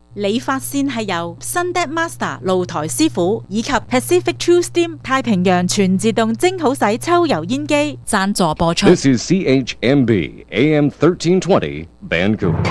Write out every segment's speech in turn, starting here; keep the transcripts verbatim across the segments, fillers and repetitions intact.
理髮線係由 Sundet Master 露台師傅以及 Pacific True Steam 太平洋全自動蒸好洗抽油煙機贊助播出。 This is C H M B A M thirteen twenty Vancouver。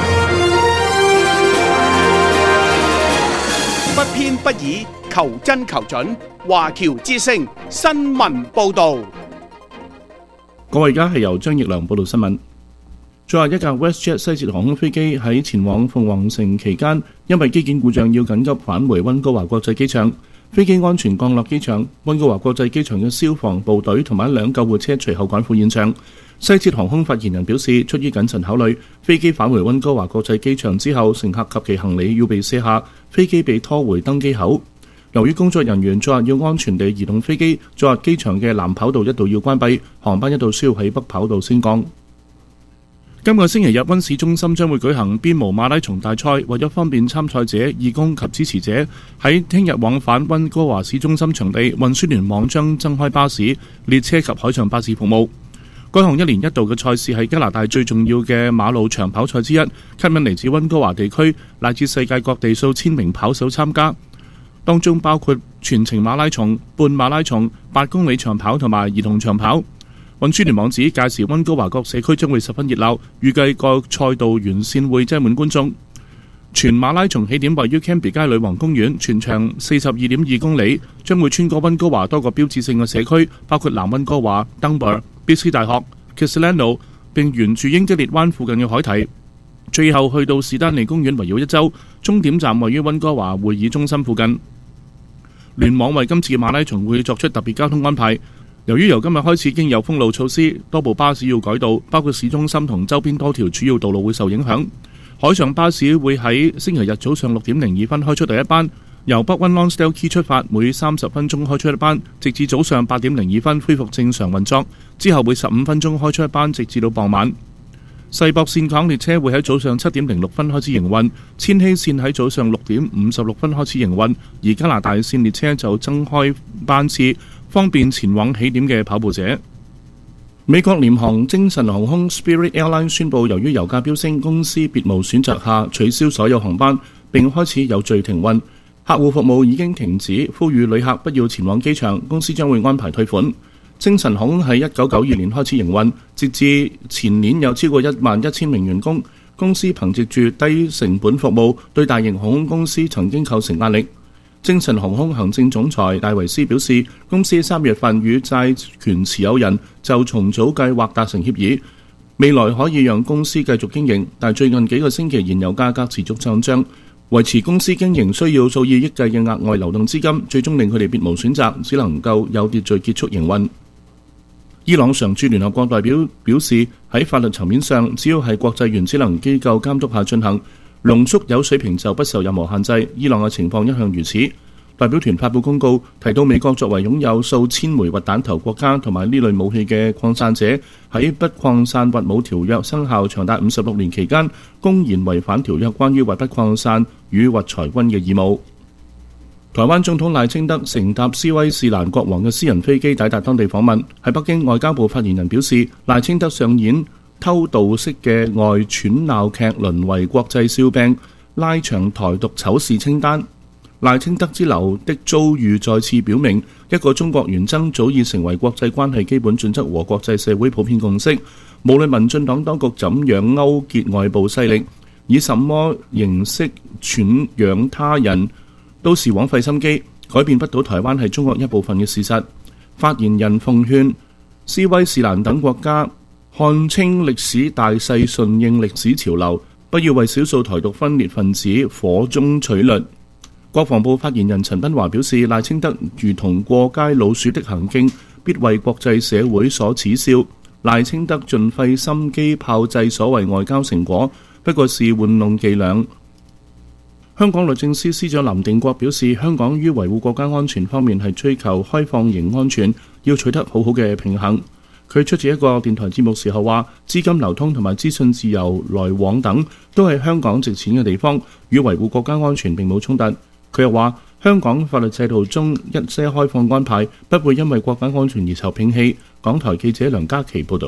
不偏不倚，求真求準。華僑之聲新聞報導。 各位，而家係由張奕良報道新聞。昨日一架 WestJet 西捷航空飛機喺前往鳳凰城期間，因為機件故障要緊急返回溫哥華國際機場。飛機安全降落機場，溫哥華國際機場嘅消防部隊同埋一輛救護車隨後趕赴現場。西捷航空發言人表示，出於謹慎考慮，飛機返回溫哥華國際機場之後，乘客及其行李要被卸下，飛機被拖回登機口。由於工作人員昨日要安全地移動飛機，昨日機場嘅南跑道一度要關閉，航班一度需要喺北跑道升降。今個星期日，溫市中心將會舉行邊無馬拉松大賽，為咗方便參賽者、義工及支持者，喺聽日往返溫哥華市中心場地，運輸聯網將增開巴士、列車及海上巴士服務。該項一年一度嘅賽事係加拿大最重要嘅馬路長跑賽之一，吸引嚟自溫哥華地區乃至世界各地數千名跑手參加，當中包括全程馬拉松、半馬拉松、八公里長跑同埋兒童長跑。運輸聯網指屆時溫哥華各社區將會十分熱鬧，預計各賽道沿線會擠滿觀眾。全馬拉松起點位於 Cambie 街女王公園，全長四十二點二公里，將會穿過溫哥華多個標誌性嘅社區，包括南溫哥華、Dunbar、B C 大學、Kitsilano， 並沿住英吉列灣附近嘅海堤，最後去到史丹利公園圍繞一周，終點站位於溫哥華會議中心附近。聯網為今次嘅馬拉松會作出特別交通安排。由於由今日開始已經有封路措施，多部巴士要改道，包括市中心同周邊多條主要道路會受影響。海上巴士會喺星期日早上六點零二分開出第一班，由北溫 Lonsdale Quay 出發，每三十分鐘開出一班，直至早上八點零二分恢復正常運作。之後會十五分鐘開出一班，直至到傍晚。世博線港列車會喺早上七點零六分開始營運，千禧線喺早上六點五十六分開始營運，而加拿大線列車就增開班次，方便前往起點嘅跑步者。美國廉航精神航空 Spirit Airlines 宣布，由於油價飆升，公司別無選擇下取消所有航班，並開始有序停運，客戶服務已經停止，呼籲旅客不要前往機場，公司將會安排退款。精神航空喺一九九二年開始營運，截至前年有超過一萬一千名員工。公司憑藉住低成本服務，對大型航空公司曾經構成壓力。精神航空行政總裁戴維斯表示，公司三月份與債權持有人就重組計劃達成協議，未來可以讓公司繼續經營，但最近幾個星期燃油價格持續上漲，維持公司經營需要數以億計嘅額外流動資金，最終令佢哋別無選擇，只能夠有秩序結束營運。伊朗常駐聯合國代表表示，喺法律層面上，只要係國際原子能機構監督下進行，濃縮鈾水平就不受任何限制。伊朗嘅情況一向如此。代表團發布公告，提到美國作為擁有數千枚核彈頭國家同埋呢類武器嘅擴散者，喺不擴散核武條約生效長達五十六年期間，公然違反條約關於核不擴散與核裁軍嘅義務。台灣總統賴清德乘搭斯威士蘭國王嘅私人飛機抵達當地訪問。喺北京，外交部發言人表示，賴清德上演偷渡式嘅外傳鬧劇，淪為國際笑柄，拉長台獨醜事清單。賴清德之流的遭遇再次表明，一個中國原則早已成為國際關係基本準則和國際社會普遍共識。無論民進黨當局怎樣勾結外部勢力，以什麼形式傳養他人，都是枉費心機，改變不到台灣係中國一部分嘅事實。發言人奉勸斯威士蘭等國家看清歷史大勢，順應歷史潮流，不要為少數台獨分裂分子火中取栗。國防部發言人陳斌華表示，賴清德如同過街老鼠的行徑，必為國際社會所恥笑。賴清德盡費心機炮製所謂外交成果，不過是玩弄伎倆。香港律政司司長林定國表示，香港於維護國家安全方面係追求開放型安全，要取得好好嘅平衡。佢出席一個電台節目時候話，資金流通同埋資訊自由來往等都係香港值錢嘅地方，與維護國家安全並冇衝突。佢又話，香港法律制度中一些開放安排不會因為國家安全而受摒棄。港台記者梁嘉琪報導。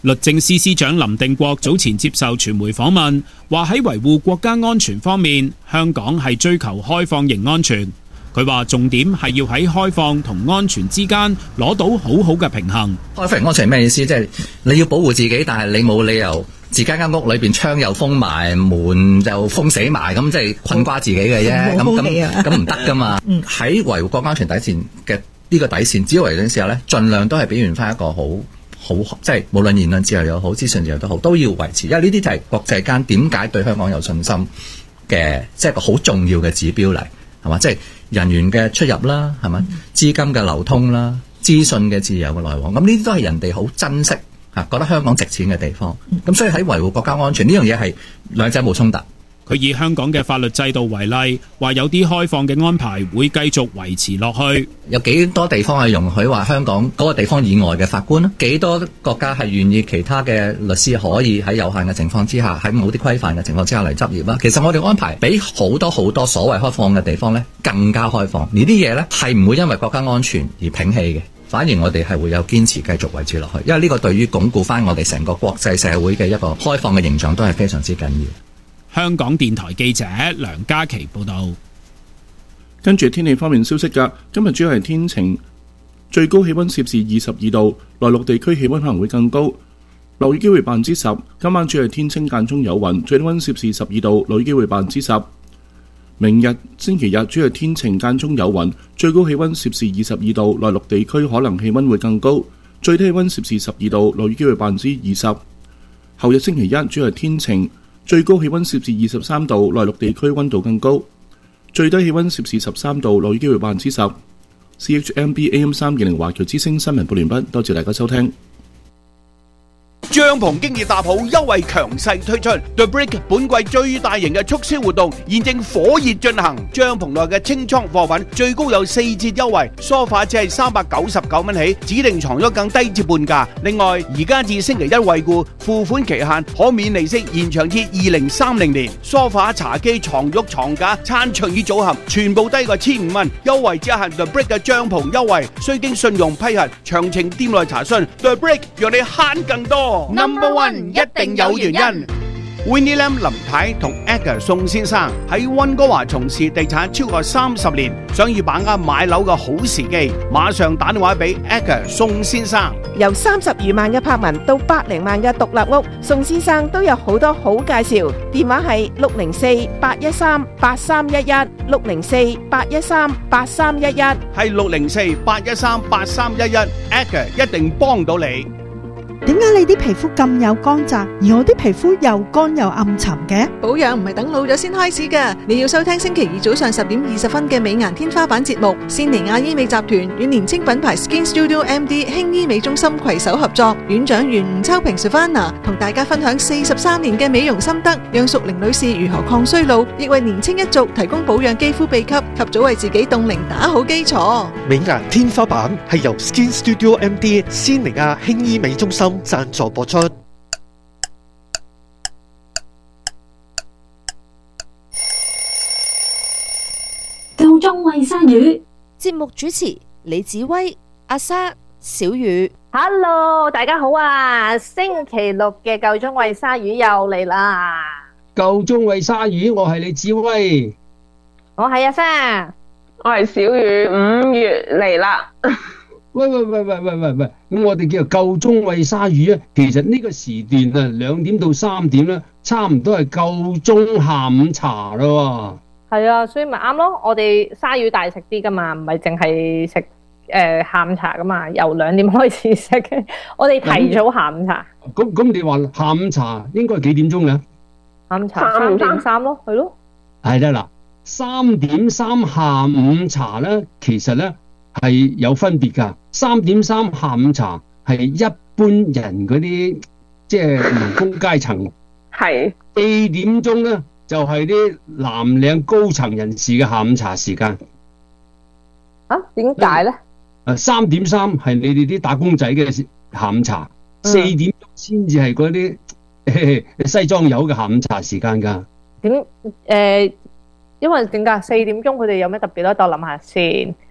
律政司司長林定國早前接受傳媒訪問，話喺維護國家安全方面，香港係追求開放型安全。佢話重點係要喺開放同安全之間攞到好好嘅平衡。 開放型安全係咩意思？即係你要保護自己，但係你冇理由自己間屋裏邊窗又封埋，門就封死埋，咁即係困瓜自己嘅啫。咁咁咁唔得噶嘛。喺維護國家安全底線嘅呢個底線，只要維護嘅時候咧，盡量都係表現翻一個好好，即係無論言論自由又好，資訊自由都好，都要維持。因為呢啲就係國際間點解對香港有信心嘅，即係一個好重要嘅指標嚟，係嘛？即係人員嘅出入啦，係咪？資金嘅流通啦，資訊嘅自由嘅來往，咁呢啲都係人哋好珍惜嚇，覺得香港值錢嘅地方。咁所以喺維護國家安全呢樣嘢係兩者冇衝突。 佢以香港嘅法律制度為例，話有啲開放嘅安排會繼續維持落去。 有幾多地方係容許話香港嗰個地方以外嘅法官咧？幾多國家係願意其他嘅律師可以喺有限嘅情況之下，喺冇啲規範嘅情況之下嚟執業啦？其實我哋安排比好多好多所謂開放嘅地方咧更加開放。而啲嘢咧係唔會因為國家安全而摒棄嘅，反而我哋係會有堅持繼續維持落去，因為呢個對於鞏固翻我哋成個國際社會嘅一個開放嘅形象都係非常之緊要。 香港電台記者梁嘉琪報道。 跟住天氣方面消息㗎，今日主要係天晴，最高氣溫攝氏二十二度，內陸地區氣溫可能會更高，落雨機會百分之十。今晚主要係天清間中有雲，最低溫攝氏十二度，落雨機會百分之十。明日星期日主要係天晴間中有雲，最高氣溫攝氏二十二度，內陸地區可能氣溫會更高，最低氣溫攝氏十二度，落雨機會百分之二十。後日星期一主要係天晴，最高氣溫攝氏二十三度，內陸地區溫度更高，最低氣溫攝氏十三度，落雨機會百分之十。C H M B A M 三二零華僑之聲新聞報完畢，多謝大家收聽。 帳篷經已搭好，優惠強勢推出 The Brick 本季最大型嘅促銷活動現正火熱進行，帳篷內嘅清倉貨品最高有四折優惠，梳化只係三百九十九蚊起，指定床褥更低至半價。另外，而家至星期一惠顧，付款期限可免利息延長至二零三零年。梳化、茶几、床褥、床架、餐桌椅組合全部低過千五蚊，優惠只限 The Brick 嘅帳篷優惠，需經信用批核，詳情店內查詢。The Brick 讓你慳更多。Number one 一定有原因。Winnie Lam 林太同 Edgar 宋先生喺溫哥華從事地產超過三十年，想要把握買樓嘅好時機，馬上打電話俾 Edgar 宋先生。 由三十餘萬嘅柏文到百零萬嘅獨立屋，宋先生都有好多好介紹。電話係六零四八一三八三一一，六零四八一三八三一一， 係六零四八一三八三一一 ，Edgar 一定幫到你。 點解你啲皮膚咁有乾澤，而我啲皮膚又乾又暗沉嘅？ 保養唔係等老咗先開始㗎，你要收聽星期二早上十點二十分嘅美顏天花板節目。仙尼亞醫美集團與年輕品牌 Skin Studio M D 輕醫美中心攜手合作，院長袁吳秋平 Savannah 同大家分享四十三年嘅美容心得，讓淑玲女士如何抗衰老，亦為年青一族提供保養肌膚秘笈，及早為自己凍齡打好基礎。 美顏天花板係由 Skin Studio M D 仙尼亞輕醫美中心贊助播出。 夠鐘餵鯊魚節目主持李子威、阿莎、小雨。 Hello， 大家好啊！星期六嘅夠鐘餵鯊魚又嚟啦。 夠鐘餵鯊魚，我係李子威， 我係阿莎， 我係小雨。五月嚟啦。 喂喂喂喂喂喂喂，咁我哋叫做夠鐘餵鯊魚啊！其實呢個時段啊，兩點到三點咧，差唔多係夠鐘下午茶咯。 係啊，所以咪啱咯。我哋鯊魚大食啲噶嘛，唔係淨係食誒下午茶噶嘛，由兩點開始食嘅。我哋提早下午茶。 咁咁，你話下午茶應該係幾點鐘嘅？ 下午茶三點三咯，係咯。係啦嗱，三點三下午茶咧，其實咧係有分別噶。三點三下午茶係一般人嗰啲即係勞工階層， 係四點鐘咧就係啲藍領高層人士嘅下午茶時間。 啊？點解咧？ 誒，三點三係你哋啲打工仔嘅下午茶，四、嗯、點先至係嗰啲西裝友嘅下午茶時間噶。 點誒、呃？因為點解四點鐘佢哋有咩特別咧？等我諗下先。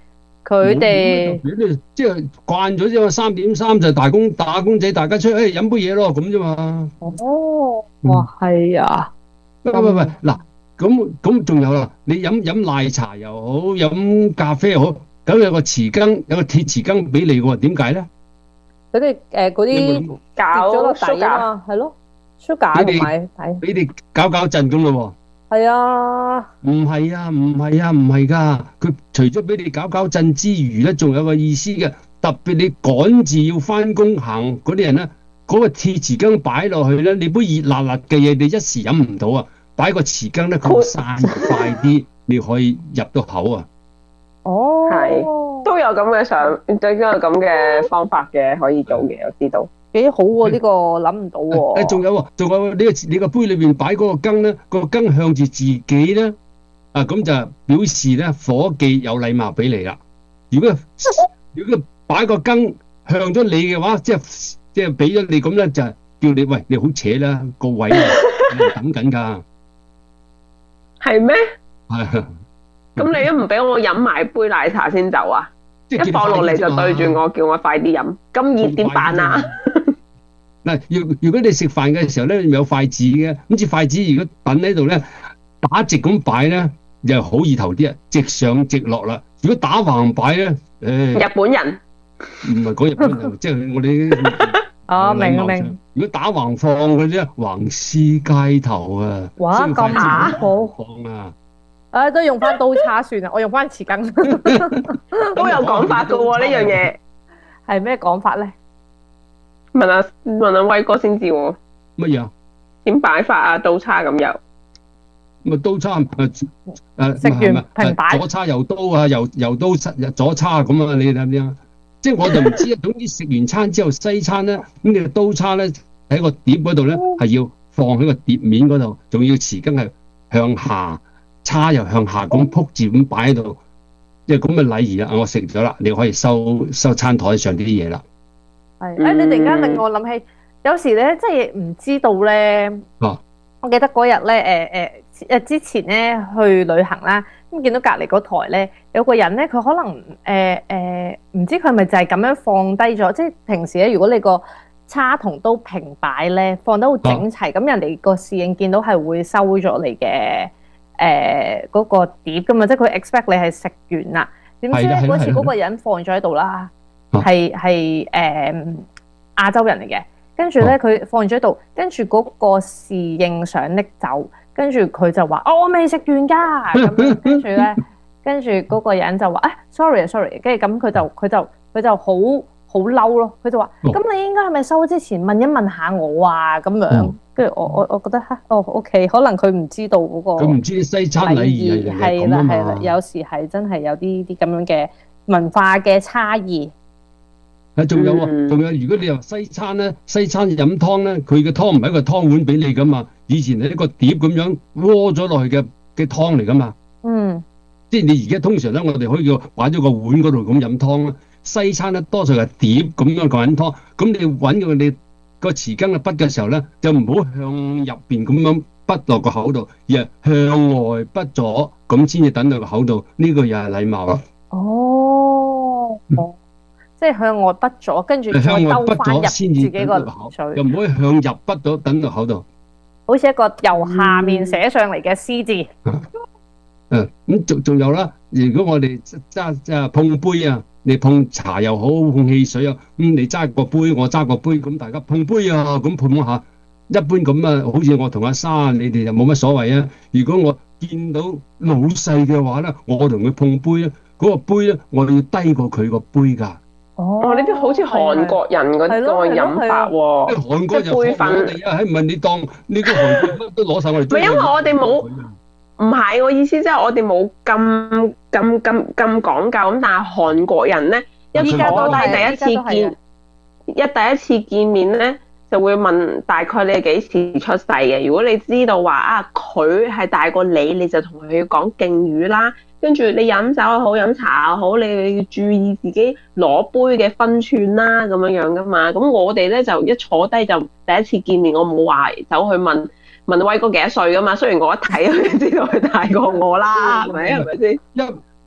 佢哋你即係慣咗啫嘛，三點三就大工打工仔，大家出去誒飲杯嘢咯，咁啫嘛。 哦，哇，係啊！ 喂喂喂，嗱，咁咁仲有啦，你飲飲奶茶又好，飲咖啡又好，咁有個匙羹，有個鐵匙羹俾你喎，點解咧？ 佢哋誒嗰啲跌咗落底啊嘛，係咯 ，sugar 同埋底， 俾你搞搞震咁咯喎。 係啊。 唔係啊，唔係啊，唔係㗎。佢除咗俾你搞搞震之餘咧，仲有個意思嘅。特別你趕住要翻工行嗰啲人咧，嗰個鐵匙羹擺落去咧，你杯熱辣辣嘅嘢，你一時飲唔到啊！擺個匙羹咧，佢散快啲，你可以入到口啊。 哦，係都有咁嘅想，都有咁嘅方法嘅，可以做嘅，我知道。 幾好喎！呢個諗唔到喎。 誒，仲有喎，仲有呢個你個杯裏邊擺嗰個羹咧，個羹向住自己咧，啊咁就表示咧伙計有禮貌俾你啦。如果如果擺個羹向咗你嘅話，即係即係俾咗你咁咧，就叫你喂，你好扯啦，個位你等緊㗎。 係咩？ 係。 咁你都唔俾我飲埋杯奶茶先走啊？ 一放落嚟就對住我，叫我快啲飲。咁熱點辦啊？ 嗱，如如果你食飯嘅時候咧，有筷子嘅，咁支筷子如果等喺度咧，打直咁擺咧，又好意頭啲啊，直上直落啦。如果打橫擺咧，誒， 日本人唔係講日本人，即係我哋。 哦，明明。 如果打橫放嘅啫，橫屍街頭啊！ 哇，咁下好放啊！ 誒，都用翻刀叉算啦，我用翻匙羹。 都有講法噶喎，呢樣嘢係咩講法咧？ 問下問下威哥先知喎。 乜嘢啊？ 點擺法啊？刀叉咁又？ 咪刀叉誒誒， 食完平擺左叉右刀啊，右右刀左叉咁啊！你睇唔睇啊？即係我就唔知啊。總之食完餐之後，西餐咧，咁你個刀叉咧喺個碟嗰度咧係要放喺個碟面嗰度，仲要匙羹係向下。叉又向下咁撲住咁擺喺度，即係咁嘅禮儀啦。我食咗啦，你可以收收餐台上啲嘢啦。 係，誒，你突然間令我諗起，有時咧，即係唔知道咧。哦。我記得嗰日咧，誒誒誒，之前咧去旅行啦，咁見到隔離嗰台咧有個人咧，佢可能誒誒，唔知佢係咪就係咁樣放低咗？即係平時咧，如果你個叉同刀平擺咧，放得好整齊，咁人哋個侍應見到係會收咗你嘅。誒嗰、呃那個碟噶嘛，即係佢 expect 你係食完啦。點知咧嗰次嗰個人放咗喺度啦，係係誒亞洲人嚟嘅。跟住咧佢放咗喺度，跟住嗰個侍應想拎走，跟住佢就話：哦，我未食完㗎。咁樣跟住咧，跟住嗰個人就話：誒、哎、sorry sorry。跟住咁佢就佢就佢就好好嬲咯。佢就話：咁、哦、你應該係咪收之前問一問下我啊？咁樣。跟住我我我覺得嚇，哦 OK， 可能佢唔知道嗰、那個。佢唔知西餐禮儀係啦係啦，有時係真係有啲啲咁樣嘅文化嘅差異。啊，仲有喎，仲有，如果你話西餐咧，西餐飲湯咧，佢嘅湯唔係一個湯碗俾你噶嘛，以前係一個碟咁樣鍋咗落去嘅嘅湯嚟噶嘛。嗯。即係你而家通常咧，我哋可以叫擺咗個碗嗰度咁飲湯啦。西餐咧多數係碟咁樣個飲湯，咁你揾佢你。個匙羹嘅筆嘅時候咧，就唔好向入邊咁樣筆落個口度，而係向外筆咗，咁先至等到個口度。呢、這個又係禮貌啦。哦，嗯、即係向外筆咗，跟住再兜翻入自己個口水，又唔可以向入筆咗，等到口度。好似一個由下面寫上嚟嘅詩字。嗯，咁仲仲有啦。如果我哋揸揸碰杯啊。你碰茶又好，碰汽水啊，咁、嗯、你揸個杯，我揸個杯，咁大家碰杯啊，咁碰一下，一般咁啊，好似我同阿莎，你哋就冇乜所謂啊。如果我見到老細嘅話咧，我同佢碰杯咧，嗰、那個杯咧，我要低過佢個杯㗎。哦，呢啲好似韓國人嗰啲個飲法喎。啲韓國人學我哋啊，係唔係你當呢個韓國乜都攞晒我哋？唔係因為我哋冇。唔係，我意思即係我哋冇咁咁咁咁講究咁，但係韓國人咧，一家都係第一次見，一第一次見面咧就會問大概你係幾時出世嘅。如果你知道話啊，佢係大過你，你就同佢講敬語啦。跟住你飲酒又好，飲茶又好，你要注意自己攞杯嘅分寸啦，咁樣樣噶嘛。咁我哋咧就一坐低就第一次見面，我冇話走去問。問威哥幾多歲噶嘛？雖然我一睇佢就知道佢大過我啦，係咪？係咪先？一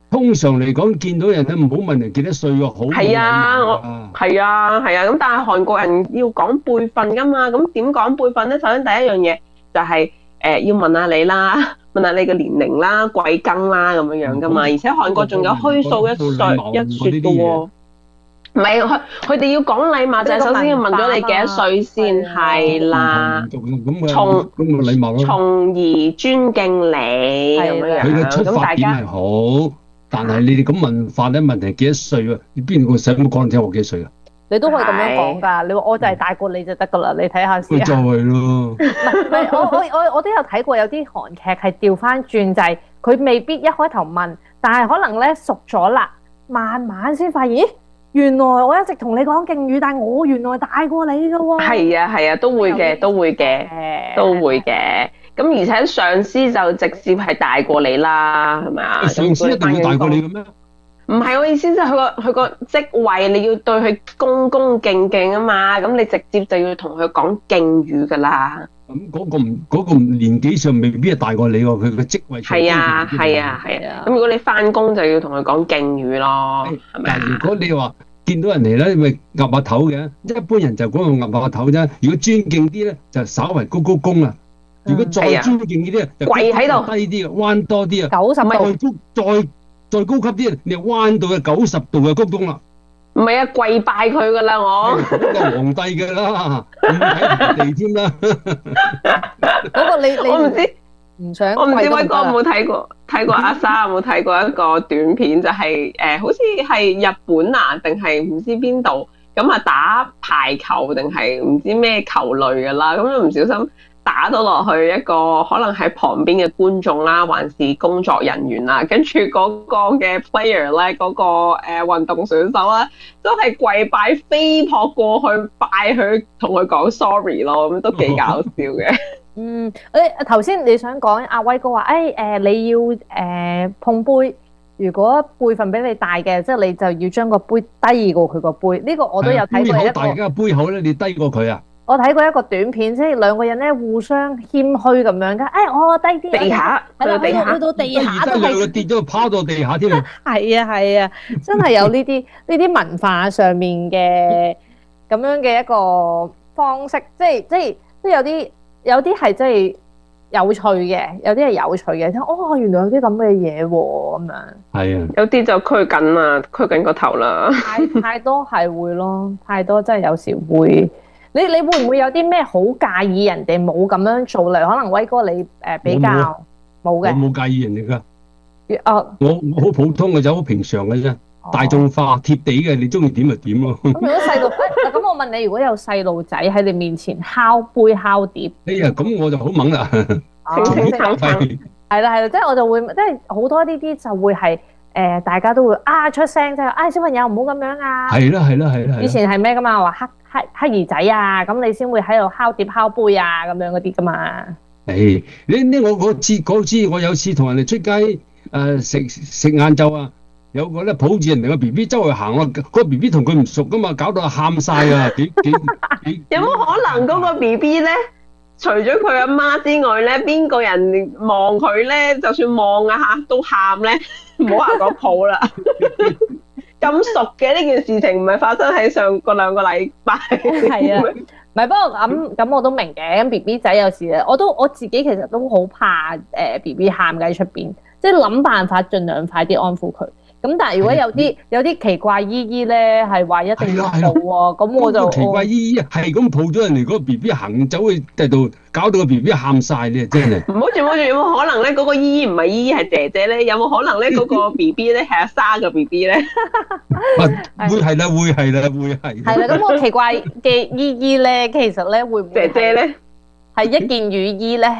通常嚟講，見到人咧唔好問人幾多歲喎，好冇禮係啊，我貌啊。 係啊係啊，咁但係韓國人要講輩分噶嘛，咁點講輩分咧？首先第一樣嘢就係、誒、要問下你啦，問下你嘅年齡啦、貴庚啦咁樣樣噶嘛，而且韓國仲有虛數一歲一説嘅喎。唔係佢佢哋要講禮貌，就係首先要問咗你幾多歲先係啦，從咁嘅禮貌咯。 從而尊敬你咁樣佢嘅樣， 出發點咁大家係好，但係你哋咁問法咧，問人幾多歲喎？你邊個使乜講你聽我幾歲啊？ 你都可以咁樣講㗎，你話我就係大過你就得㗎啦，你睇下先。 咪就係咯。 唔係我我我我都有睇過有啲韓劇係調翻轉，就係佢未必一開頭問，但係可能咧熟咗啦，慢慢先發現，咦原來我一直同你講敬語，但係我原來大過你㗎喎。 係啊係啊，都會嘅，都會嘅，都會嘅。咁而且上司就直接係大過你啦，係咪啊？ 上司一定會大過你嘅咩？ 唔係，我意思即係佢個佢個職位，你要對佢恭恭敬敬啊嘛，咁你直接就要同佢講敬語噶啦。 咁嗰個唔嗰個年紀上未必係大過你喎，佢個職位上係啊係啊係啊。咁如果你翻工就要同佢講敬語咯，係咪但係如果你話見到人嚟咧，咪岌下頭嘅，一般人就嗰個岌下頭啫。如果尊敬啲咧，就稍為高高躬啊。如果再尊敬啲咧，就跪喺度低啲嘅，彎多啲啊。 九十度再高再。再高級啲，你就彎到嘅九十度嘅鞠躬啦。 唔係啊，跪拜佢噶啦，我。 嗰個皇帝嘅啦，唔睇皇帝添啦。 嗰個你你我唔知， 唔想我唔知威哥有冇睇過，睇過阿莎有冇睇過一個短片，就係、是、誒、呃，好似係日本啊，定係唔知邊度咁啊打排球定係唔知咩球類噶啦，咁就唔小心打到落去一個可能喺旁邊嘅觀眾啦，還是工作人員啦，跟住嗰個嘅 player 咧，嗰、那個誒、呃、運動選手啦，都係跪拜飛撲過去拜佢，同佢講 sorry 咯，咁都幾搞笑嘅。 嗯，誒頭先你想講阿威哥話，誒、哎、誒、呃、你要誒、呃、碰杯，如果輩份比你大嘅，即係你就要將個杯低過佢個杯。呢、這個我都有睇過一個。大家嘅杯口咧，你低過佢啊？我睇過一個短片，即係兩個人咧互相謙虛咁樣嘅。誒、哎，我低啲。地下，去到地下，去到地下都係。兩個跌咗，拋到地下添。係啊係啊，真係有呢啲呢啲文化上面嘅咁樣嘅一個方式，即係即係都有啲有啲係真係有趣嘅，有啲係有趣嘅。哦，原來有啲咁嘅嘢喎，咁樣。係啊， 有啲就拘緊啦，拘緊個頭啦。 太太多係會咯，太多真係有時會。你你會唔會有啲咩好介意人哋冇咁樣做嚟？可能威哥你誒比較冇嘅。我冇介意人哋噶。哦。我我好普通嘅就好平常嘅啫，大眾化貼地嘅，你中意點就點咯。咁如果細路，嗱咁我問你，如果有細路仔喺你面前敲杯敲碟， 哎呀，咁我就好猛啦。 清清橙橙。係啦係啦，即係我就會，即係好多呢啲就會係。誒，大家都會啊出聲，即係啊小朋友唔好咁樣啊！係啦係啦係啦！以前係咩噶嘛？話黑黑黑兒仔啊，咁你先會喺度敲碟敲杯啊，咁樣嗰啲噶嘛？誒，你呢？我我次嗰次我有次同人哋出街誒食食晏晝啊，有個咧抱住人哋個 B B 周圍行啊，個 B B 同佢唔熟噶嘛，搞到喊晒啊！幾幾幾有冇可能嗰個 B B 咧？除咗佢阿媽之外咧，邊個人望佢咧？就算望啊嚇都喊咧，唔好話講抱啦。咁熟嘅呢件事情唔係發生喺上個兩個禮拜。係啊，唔係不過咁咁我都明嘅。咁 B B 仔有時咧，我都我自己其實都好怕誒 B B 喊嘅喺出邊，即係諗辦法盡量快啲安撫佢。咁但係如果有啲有啲奇怪姨姨咧，係話一定要抱喎，咁我就奇怪姨姨係咁抱咗人哋嗰個 B B 行走去第度，搞到個 B B 喊晒咧，真係。唔好住唔好住，有冇可能咧？嗰個姨姨唔係姨姨係姐姐咧？有冇可能咧？嗰個 B B 咧係阿莎嘅 B B 咧？會係啦，會係啦，會係。係啦，咁個奇怪嘅姨姨咧，其實咧會唔會姐姐咧係一件雨衣咧？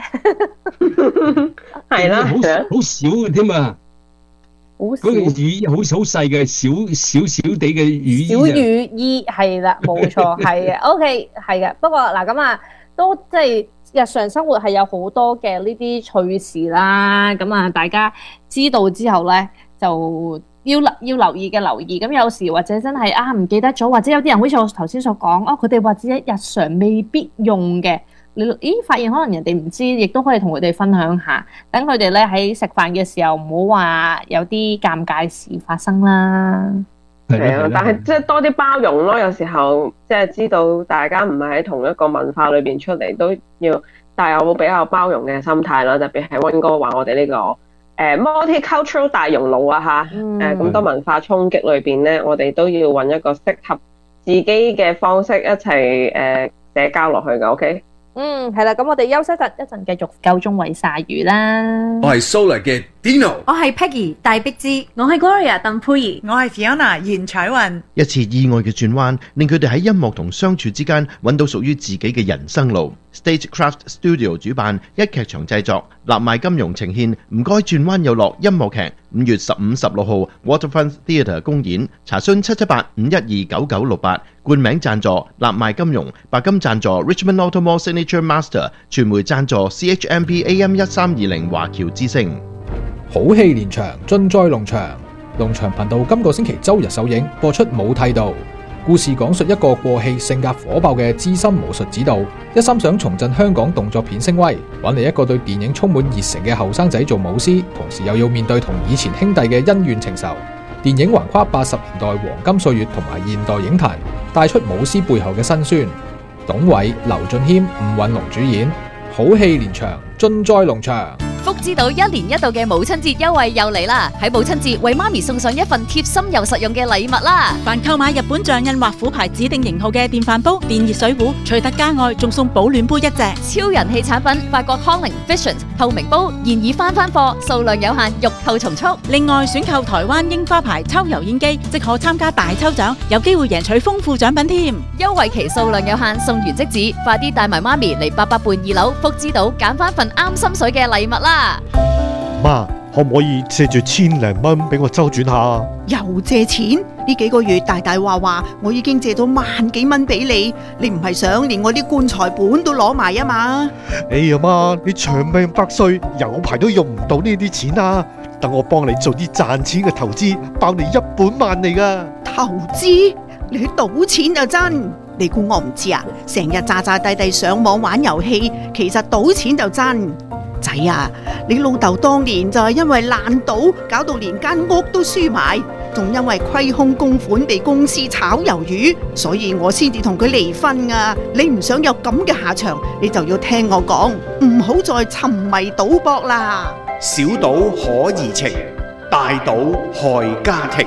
係啦，好好少嘅添啊！嗰件雨衣好好細嘅，小小小地嘅雨衣。小雨衣係啦，冇錯，係嘅。OK，係嘅。不過嗱咁啊，都即係日常生活係有好多嘅呢啲趣事啦。咁啊，大家知道之後咧，就要留要留意嘅留意。咁有時或者真係啊唔記得咗，或者有啲人好似我頭先所講，哦佢哋或者日常未必用嘅。 你咦發現可能人哋唔知，亦都可以同佢哋分享下，等佢哋咧喺食飯嘅時候唔好話有啲尷尬事發生啦。 係啊，但係即係多啲包容咯。有時候即係知道大家唔係喺同一個文化裏邊出嚟，都要帶有比較包容嘅心態啦。特別係溫哥華我哋呢、這個誒、呃、multicultural 大熔爐啊嚇，誒咁多文化衝擊裏邊咧，我哋都要揾一個適合自己嘅方式一齊誒、呃、社交落去嘅。OK。 嗯，係啦，咁我哋休息一陣，一陣繼續夠鐘餵鯊魚啦。 我係 Solar 嘅 Dino， 我係 Peggy 戴碧芝，我係 Gloria 鄧佩儀， 我係 Fiona 袁彩雲。 一次意外嘅轉彎，令佢哋喺音樂同相處之間揾到屬於自己嘅人生路。Stagecraft Studio 主辦一劇場製作，立賣金融呈現《唔該轉彎有落》音樂劇，五月十五、十六號 Waterfront Theatre 公演。查詢七七八五一二九九六八。冠名贊助立賣金融，白金贊助 Richmond Automall Signature Master， 傳媒贊助 C H M P A M 一三二零華僑之聲。 好戲連場，盡在龍翔。龍翔頻道今個星期周日首映，播出冇剃度。故事講述一個過氣、性格火爆嘅資深武術指導，一心想重振香港動作片聲威，揾嚟一個對電影充滿熱誠嘅後生仔做武師，同時又要面對同以前兄弟嘅恩怨情仇。電影橫跨八十年代黃金歲月同埋現代影壇，帶出武師背後嘅辛酸。董偉、劉俊謙、吳允龍主演，好戲連場，盡在龍翔。 福之島一年一度嘅母親節優惠又嚟啦！喺母親節為媽咪送上一份貼心又實用嘅禮物啦！ 凡購買日本象印或虎牌指定型號嘅電飯煲、電熱水壺，除特價外，仲送保暖杯一隻。 超人氣產品法國康寧 Visions 透明煲現已翻翻貨，數量有限，欲購從速。 另外選購台灣櫻花牌抽油煙機，即可參加大抽獎，有機會贏取豐富獎品添。 優惠期數量有限，送完即止，快啲帶埋媽咪嚟八百伴二樓福之島揀翻份啱心水嘅禮物啦！ 媽，可唔可以借住千零蚊俾我周轉下啊？ 又借錢？呢幾個月大大話話，我已經借咗萬幾蚊俾你，你唔係想連我啲棺材本都攞埋啊嘛？ 哎呀媽，你長命百歲，有排都用唔到呢啲錢啊！等我幫你做啲賺錢嘅投資，包你一本萬利噶。 投資？你去賭錢就真？你估我唔知啊？成日詐詐諦諦上網玩遊戲，其實賭錢就真。仔啊，你老豆當年就係因為爛賭，搞到連間屋都輸埋，仲因為虧空公款被公司炒魷魚，所以我先至同佢離婚啊！你唔想有咁嘅下場，你就要聽我講，唔好再沉迷賭博啦。 小賭可怡情，大賭害家庭。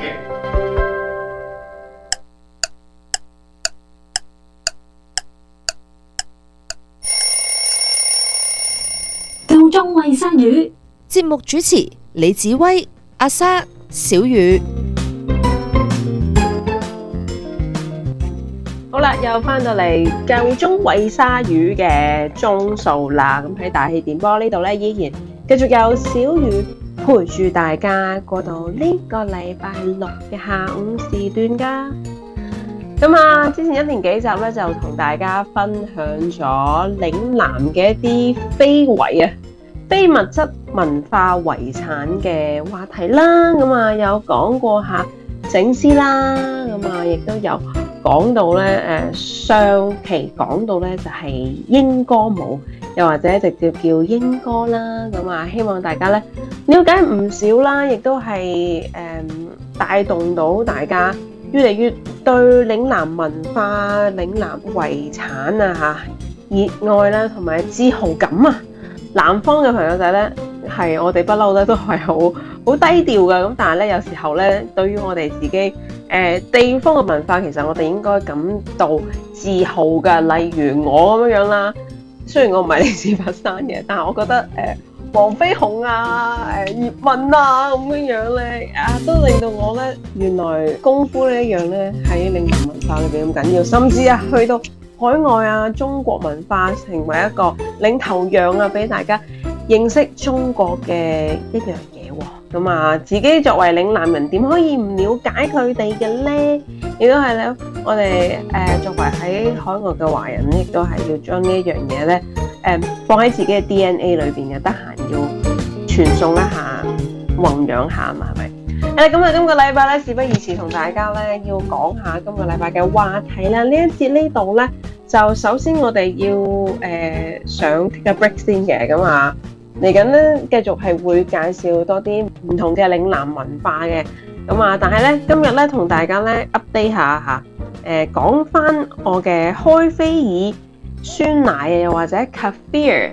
夠鐘餵鯊魚，節目主持李子威、阿莎、小雨。 好啦，又翻到嚟夠鐘餵鯊魚嘅鐘數啦。咁喺大氣電波呢度咧，依然繼續有小雨陪住大家過到呢個禮拜六嘅下午時段噶。咁啊，之前一連幾集咧就同大家分享咗嶺南嘅一啲非遺啊、非物質文化遺產嘅話題啦。咁啊，有講過下醒獅啦，咁啊，亦都有講到咧，誒上期講到咧就係鸚歌舞，又或者直接叫鸚歌啦。咁啊，希望大家咧了解唔少啦，亦都係誒帶動到大家越嚟越對嶺南文化、嶺南遺產啊嚇熱愛啦，同埋自豪感啊！南方嘅朋友仔咧，係我哋不嬲咧都係好好低調嘅，咁但係咧有時候咧，對於我哋自己誒、呃、地方嘅文化，其實我哋應該感到自豪嘅。例如我咁樣樣啦，雖然我唔係嚟自佛山嘅，但係我覺得誒、呃、黃飛鴻啊、誒葉問啊咁樣樣咧啊，都令到我咧原來功夫呢一樣咧喺嶺南文化裏邊咁緊要，甚至啊去到海外啊，中國文化成為一個領頭羊啊，俾大家認識中國嘅一樣嘢喎。咁啊，自己作為嶺南人，點可以唔了解佢哋嘅呢？亦都係咧，我哋誒、呃、作為喺海外嘅華人，亦都係要將呢一樣嘢咧誒放喺自己嘅 D N A 裏邊嘅，得閒要傳送一下、弘揚下嘛，係咪？誒、嗯，咁啊，今個禮拜咧，事不宜遲，同大家咧要講下今個禮拜嘅話題啦。呢一節呢度咧， 就首先我哋要誒、呃、上 take a break 先嘅，咁啊嚟緊咧繼續係會介紹多啲唔同嘅嶺南文化嘅，咁啊但係咧今日咧同大家咧 update 下嚇，誒講翻我嘅開菲爾酸奶又或者 Kefir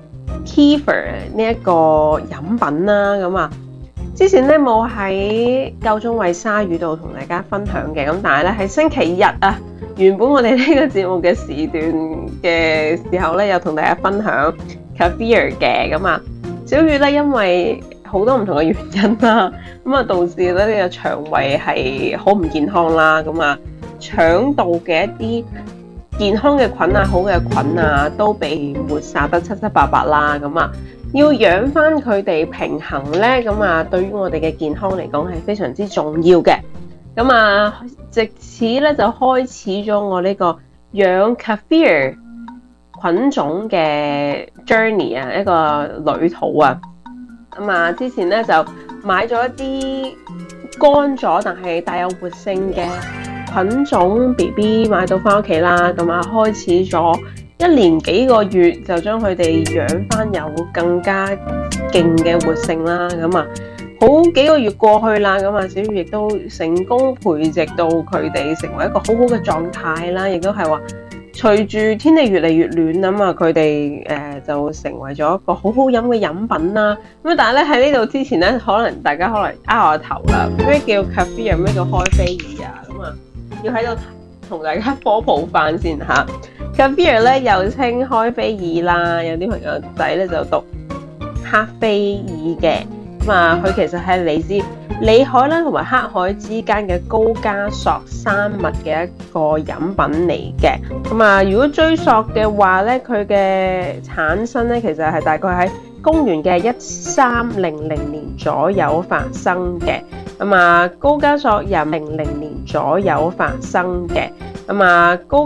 Kefir 呢一個飲品啦，咁啊之前咧冇喺夠鐘餵鯊魚度同大家分享嘅，咁但係咧喺星期日啊，原本我哋呢個節目嘅時段嘅時候咧，有同大家分享 Kefir 嘅，咁啊小雨咧因為好多唔同嘅原因啦，咁啊導致咧呢個腸胃係好唔健康啦，咁啊腸道嘅一啲健康嘅菌啊、好嘅菌啊，都被抹殺得七七八八啦，咁啊要養翻佢哋平衡咧，咁啊對於我哋嘅健康嚟講係非常之重要嘅。咁啊，藉此咧就開始咗我呢個養 Kefir 菌種嘅 journey 啊，一個旅途啊。咁啊，之前咧就買咗一啲乾咗但係帶有活性嘅菌種 B B 買到翻屋企啦。咁啊，開始咗一年幾個月就將佢哋養翻有更加勁嘅活性啦。咁啊，好幾個月過去啦，咁啊小雨亦都成功培植到佢哋成為一個好好嘅狀態啦，亦都係話隨住天氣越嚟越暖啊嘛，佢哋誒就成為咗一個好好飲嘅飲品啦。咁但係咧喺呢度之前咧，可能大家可能拗下頭啦，咩叫 Kefir， 咩叫開菲爾啊？咁啊要喺度同大家科普翻先嚇。Kefir 咧又稱開菲爾啦，有啲朋友仔咧就讀黑菲爾嘅。咁啊，佢其實係嚟自里海啦同埋黑海之間嘅高加索山脈嘅一個飲品嚟嘅。咁啊，如果追溯嘅話咧，佢嘅產生咧其實係大概喺公元嘅一三零零年左右發生嘅。咁啊，高加索人零零年左右發生嘅。咁啊，高